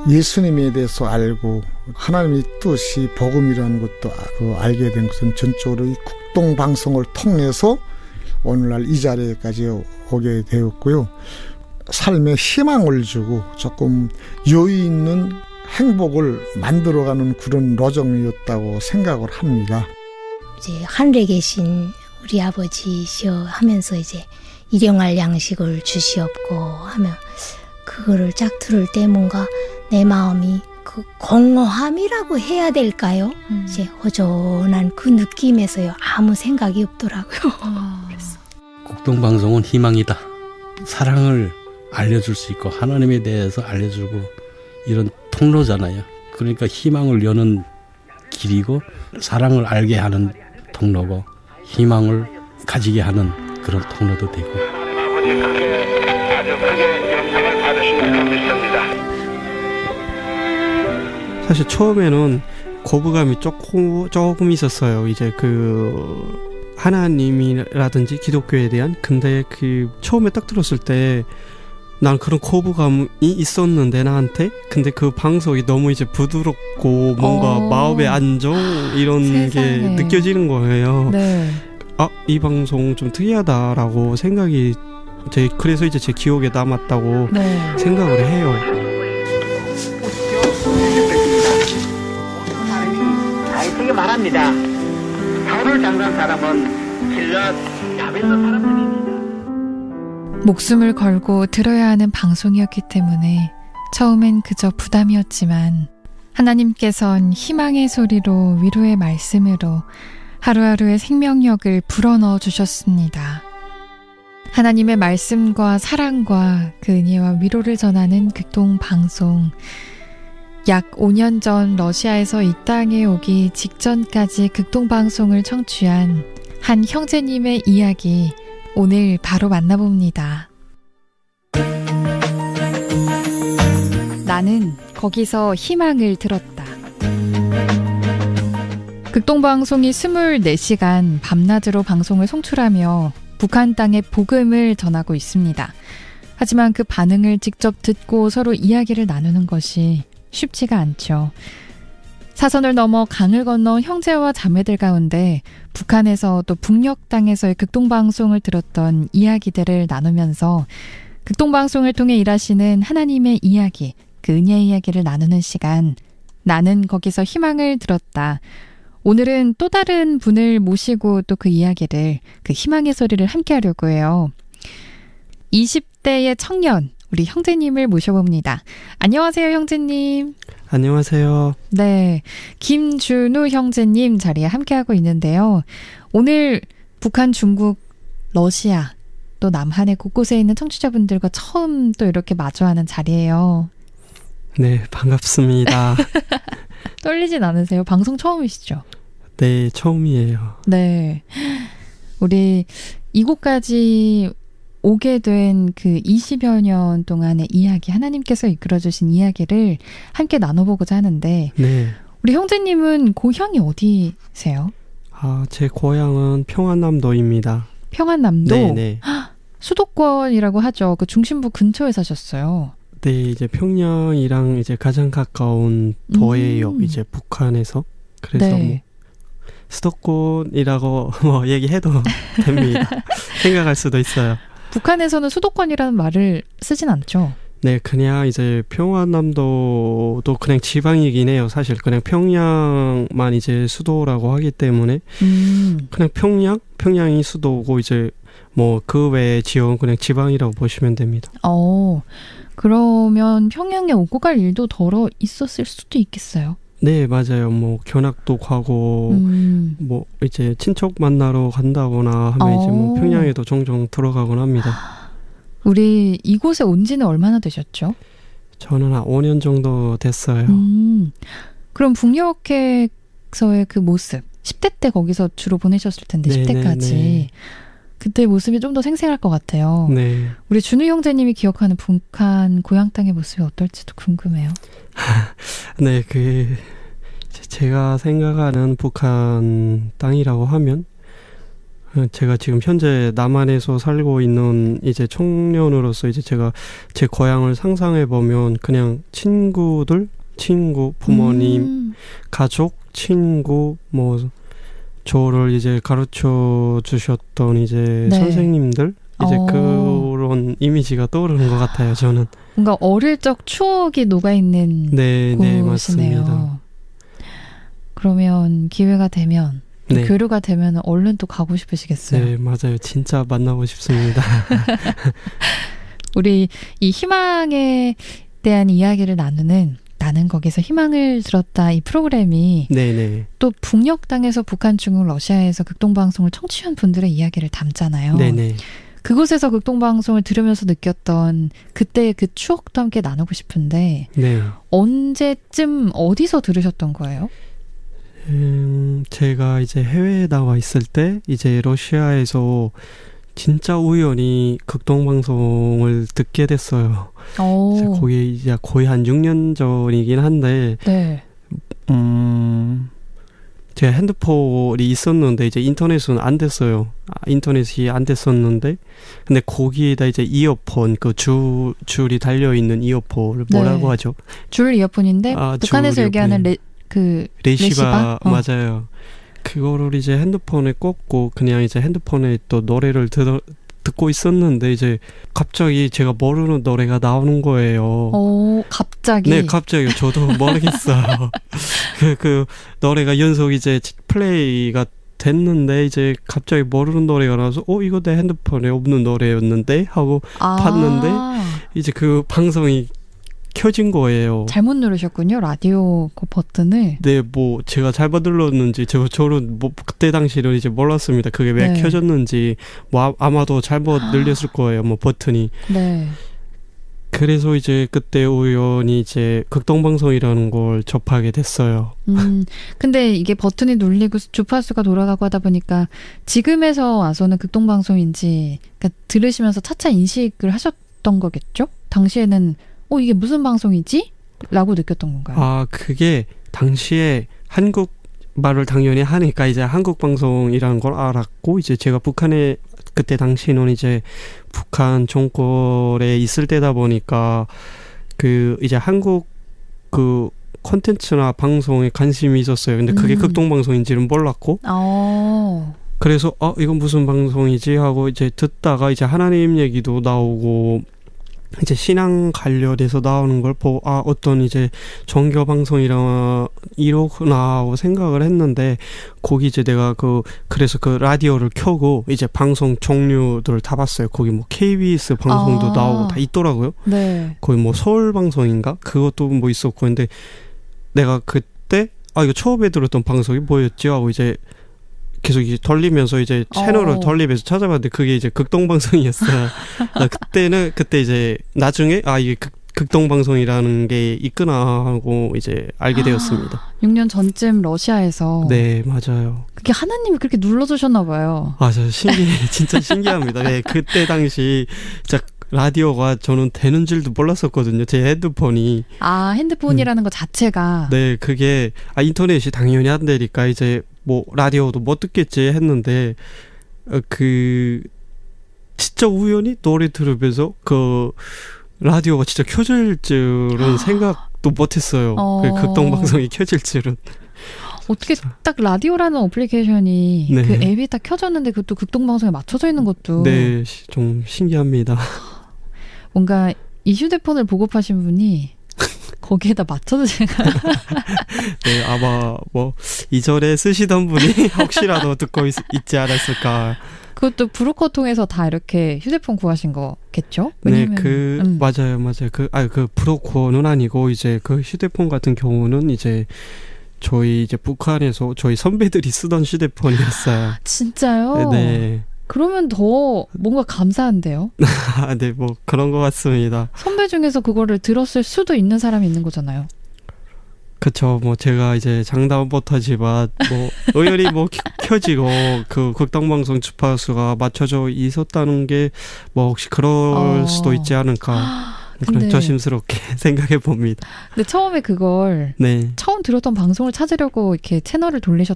예수님에 대해서 알고 하나님의 뜻이 복음이라는 것도 알게 된 것은 전적으로 이 국동방송을 통해서 오늘날 이 자리에까지 오게 되었고요. 삶에 희망을 주고 조금 여유 있는 행복을 만들어가는 그런 로정이었다고 생각을 합니다. 이제 하늘에 계신 우리 아버지시여 하면서 이제 일용할 양식을 주시옵고 하면 그거를 쫙 들을 때 뭔가 내 마음이 그 공허함이라고 해야 될까요? 이제 허전한 그 느낌에서요 아무 생각이 없더라고요. 국동방송은 희망이다. 사랑을 알려줄 수 있고 하나님에 대해서 알려주고 이런 통로잖아요. 그러니까 희망을 여는 길이고 사랑을 알게 하는 통로고 희망을 가지게 하는 그런 통로도 되고. 아주 크게 영향을 받으시는 믿습니다. 사실 처음에는 거부감이 조금 있었어요. 이제 그 하나님이라든지 기독교에 대한. 근데 그 처음에 딱 들었을 때 난 그런 거부감이 있었는데 나한테. 근데 그 방송이 너무 이제 부드럽고 뭔가 마음의 안정 이런 세상에. 게 느껴지는 거예요. 네. 아, 이 방송 좀 특이하다라고 생각이 그래서 이제 제 기억에 남았다고 네. 생각을 해요. 되게 말합니다. 사울을 장난 사람은 길러 야벨로 사람들입니다. 목숨을 걸고 들어야 하는 방송이었기 때문에 처음엔 그저 부담이었지만 하나님께선 희망의 소리로 위로의 말씀으로 하루하루의 생명력을 불어넣어 주셨습니다. 하나님의 말씀과 사랑과 그 은혜와 위로를 전하는 극동방송. 약 5년 전 러시아에서 이 땅에 오기 직전까지 극동방송을 청취한 한 형제님의 이야기 오늘 바로 만나봅니다. 나는 거기서 희망을 들었다. 극동방송이 24시간 밤낮으로 방송을 송출하며 북한 땅의 복음을 전하고 있습니다. 하지만 그 반응을 직접 듣고 서로 이야기를 나누는 것이 쉽지가 않죠. 사선을 넘어 강을 건너 형제와 자매들 가운데 북한에서 또 북녘 땅에서의 극동방송을 들었던 이야기들을 나누면서 극동방송을 통해 일하시는 하나님의 이야기, 그 은혜의 이야기를 나누는 시간, 나는 거기서 희망을 들었다. 오늘은 또 다른 분을 모시고 또 그 이야기를, 그 희망의 소리를 함께 하려고 해요. 20대의 청년, 우리 형제님을 모셔봅니다. 안녕하세요, 형제님. 안녕하세요. 네, 김준우 형제님 자리에 함께하고 있는데요. 오늘 북한, 중국, 러시아, 또 남한의 곳곳에 있는 청취자분들과 처음 또 이렇게 마주하는 자리예요. 네, 반갑습니다. 떨리진 않으세요? 방송 처음이시죠? 네, 처음이에요. 네, 우리 이곳까지 오게 된 그 20여 년 동안의 이야기, 하나님께서 이끌어주신 이야기를 함께 나눠보고자 하는데 네. 우리 형제님은 고향이 어디세요? 아, 제 고향은 평안남도입니다. 평안남도? 네네. 수도권이라고 하죠. 그 중심부 근처에 사셨어요. 네, 이제 평양이랑 이제 가장 가까운 도예요. 이제 북한에서. 그래서 네. 뭐 수도권이라고 뭐 얘기해도 됩니다. 생각할 수도 있어요. 북한에서는 수도권이라는 말을 쓰진 않죠? 네, 그냥 이제 평안남도도 그냥 지방이긴 해요. 사실 그냥 평양만 이제 수도라고 하기 때문에 그냥 평양이 수도고 이제 뭐 그 외의 지역은 그냥 지방이라고 보시면 됩니다. 그러면 평양에 오고 갈 일도 덜어 있었을 수도 있겠어요? 네, 맞아요. 뭐 견학도 가고 뭐 이제 친척 만나러 간다거나 하면 이제 뭐 평양에도 종종 들어가곤 합니다. 우리 이곳에 온 지는 얼마나 되셨죠? 저는 한 5년 정도 됐어요. 그럼 북녘에서의 그 모습, 10대 때 거기서 주로 보내셨을 텐데 네, 10대까지. 네. 그때 모습이 좀 더 생생할 것 같아요. 네. 우리 준우 형제님이 기억하는 북한 고향 땅의 모습이 어떨지도 궁금해요. 네, 제가 생각하는 북한 땅이라고 하면 제가 지금 현재 남한에서 살고 있는 이제 청년으로서 이제 제가 제 고향을 상상해 보면 그냥 친구들, 부모님, 가족, 친구, 뭐 저를 이제 가르쳐 주셨던 이제 네. 선생님들 이제 그런 이미지가 떠오르는 것 같아요. 저는 뭔가 어릴 적 추억이 녹아 있는 네, 곳이네요. 맞습니다. 그러면 기회가 되면 또 네. 교류가 되면 얼른 또 가고 싶으시겠어요. 네, 맞아요. 진짜 만나고 싶습니다. 우리 이 희망에 대한 이야기를 나는 거기서 희망을 들었다 이 프로그램이 네네. 또 북녘 땅에서 북한, 중국, 러시아에서 극동방송을 청취한 분들의 이야기를 담잖아요. 네네. 그곳에서 극동방송을 들으면서 느꼈던 그때의 그 추억도 함께 나누고 싶은데 네. 언제쯤 어디서 들으셨던 거예요? 제가 이제 해외에 나와 있을 때 이제 러시아에서 진짜 우연히 극동방송을 듣게 됐어요. 거기 이제 거의 한 6년 전이긴 한데, 네. 제가 핸드폰이 있었는데 이제 인터넷은 안 됐어요. 인터넷이 안 됐었는데, 근데 거기에다 이제 이어폰 그 줄이 달려 있는 이어폰을 뭐라고 네. 하죠? 줄 이어폰인데 북한에서 줄 얘기하는 레시바 맞아요. 그거를 이제 핸드폰에 꽂고 그냥 이제 핸드폰에 또 노래를 듣고 있었는데 이제 갑자기 제가 모르는 노래가 나오는 거예요. 갑자기? 네, 갑자기 저도 모르겠어요. 그 노래가 연속 이제 플레이가 됐는데 이제 갑자기 모르는 노래가 나와서 이거 내 핸드폰에 없는 노래였는데 하고 봤는데 이제 그 방송이 켜진 거예요. 잘못 누르셨군요. 라디오 그 버튼을. 네, 뭐 제가 잘못 눌렀는지 저는 뭐 그때 당시는 이제 몰랐습니다. 그게 왜 네. 켜졌는지 뭐 아마도 잘못 눌렸을 거예요. 뭐 버튼이. 네. 그래서 이제 그때 우연히 이제 극동방송이라는 걸 접하게 됐어요. 근데 이게 버튼이 눌리고 주파수가 돌아가고 하다 보니까 지금에서 와서는 극동방송인지 그러니까 들으시면서 차차 인식을 하셨던 거겠죠? 당시에는 이게 무슨 방송이지? 라고 느꼈던 건가요? 그게 당시에 한국 말을 당연히 하니까 이제 한국 방송이라는 걸 알았고 이제 제가 북한에 그때 당시는 이제 북한 정권에 있을 때다 보니까 그 이제 한국 그 콘텐츠나 방송에 관심이 있었어요. 근데 그게 극동방송인지는 몰랐고 그래서 이건 무슨 방송이지 하고 이제 듣다가 이제 하나님 얘기도 나오고 이제 신앙 관련해서 나오는 걸 보고 어떤 이제 종교 방송이라 이러구나 하고 생각을 했는데 거기 이제 내가 그래서 그 라디오를 켜고 이제 방송 종류들을 다 봤어요. 거기 뭐 KBS 방송도 나오고 다 있더라고요. 네. 거기 뭐 서울 방송인가 그것도 뭐 있었고 근데 내가 그때 이거 처음에 들었던 방송이 뭐였지 하고 이제 계속 이제 돌리면서 이제 채널을 돌리면서 찾아봤는데 그게 이제 극동방송이었어요. 그때 이제 나중에 이게 극동방송이라는 게 있구나 하고 이제 알게 되었습니다. 6년 전쯤 러시아에서. 네, 맞아요. 그게 하나님이 그렇게 눌러주셨나 봐요. 저 진짜 신기합니다. 네, 그때 당시 진짜 라디오가 저는 되는 줄도 몰랐었거든요. 제 핸드폰이. 핸드폰이라는 것 자체가. 네, 그게 인터넷이 당연히 안 되니까 이제 뭐 라디오도 못 듣겠지 했는데 진짜 우연히 노래 들으면서 그 라디오가 진짜 켜질 줄은 생각도 못했어요. 그 극동방송이 켜질 줄은. 어떻게 딱 라디오라는 어플리케이션이 네. 그 앱이 딱 켜졌는데 그것도 극동방송에 맞춰져 있는 것도. 네, 좀 신기합니다. 뭔가 이 휴대폰을 보급하신 분이 거기에다 맞춰서 제가 네, 아마 뭐 이전에 쓰시던 분이 혹시라도 듣고 있지 않았을까. 그것도 브로커 통해서 다 이렇게 휴대폰 구하신 거겠죠? 왜냐면, 맞아요. 그 브로커는 아니고 이제 그 휴대폰 같은 경우는 이제 저희 이제 북한에서 저희 선배들이 쓰던 휴대폰이었어요. 진짜요? 네. 그러면 더 뭔가 감사한데요? 네, 뭐 그런 것 같습니다. 선배 중에서 그거를 들었을 수도 있는 사람이 있는 거잖아요. 그쵸. 뭐 제가 이제 장담은 못하지만 뭐 의열이 뭐 켜지고 그 극동방송 주파수가 맞춰져 있었다는 게 뭐 혹시 그럴 수도 있지 않을까. 그런 조심스럽게 생각해 봅니다. 근데 처음에 그걸 처음 들었던 방송을 찾으려고 이렇게 채널을 돌리셨